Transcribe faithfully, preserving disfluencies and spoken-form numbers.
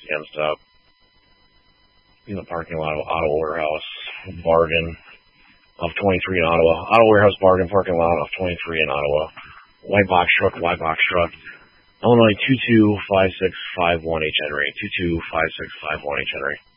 Stand stop. In the parking lot of Auto Warehouse. Bargain of twenty-three in Ottawa. Auto Warehouse bargain parking lot of twenty-three in Ottawa. White box truck, white box truck. Illinois two two five six five one H Henry. two two five six five one H Henry.